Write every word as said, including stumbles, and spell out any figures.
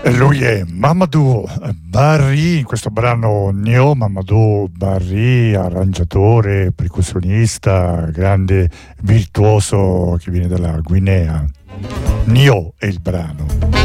Lui è Mamadou Barry, in questo brano Nio. Mamadou Barry, arrangiatore, percussionista, grande virtuoso che viene dalla Guinea. Nio è il brano.